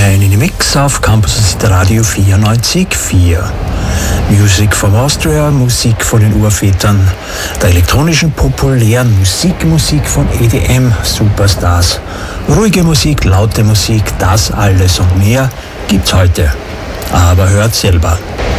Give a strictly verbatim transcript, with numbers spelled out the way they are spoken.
Einen Mix auf Campus Radio vierundneunzig Komma vier. Music from Austria, Musik von den Urvätern der elektronischen populären Musik, Musik von E D M-Superstars. Ruhige Musik, laute Musik, das alles und mehr gibt's heute. Aber hört selber.